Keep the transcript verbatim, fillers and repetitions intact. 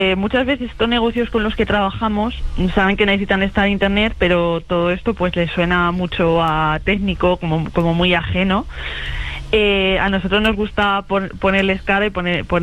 Eh, muchas veces estos negocios con los que trabajamos saben que necesitan estar en internet, pero todo esto pues les suena mucho a técnico, como, como muy ajeno. Eh, a nosotros nos gusta pon, ponerles cara y poner, poner